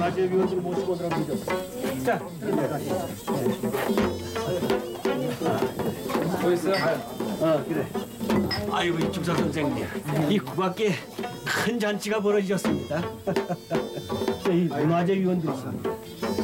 문화재 위원들 모시고 오더라고 그죠? 자, 보였어요? 그래. 아이고 이 중사 선생님, 이 구밖에 큰 잔치가 벌어졌습니다. 이 문화재 위원들이 있습니다.